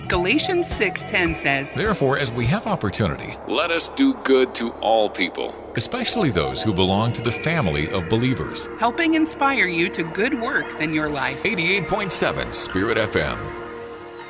Galatians 6:10 says, Therefore, as we have opportunity, let us do good to all people, especially those who belong to the family of believers. helping inspire you to good works in your life. 88.7 Spirit FM.